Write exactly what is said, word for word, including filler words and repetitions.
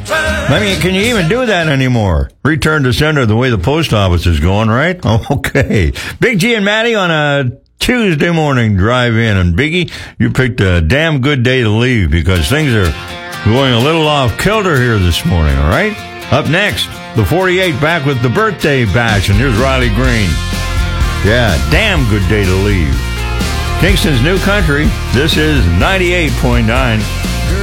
I mean, can you even do that anymore? Return to sender the way the post office is going, right? Okay. Big G and Maddie on a Tuesday morning drive in. And Biggie, you picked a damn good day to leave because things are going a little off kilter here this morning, all right? Up next, the forty-eight back with the birthday bash. And here's Riley Green. Yeah, damn good day to leave. Kingston's New Country. This is ninety-eight point nine.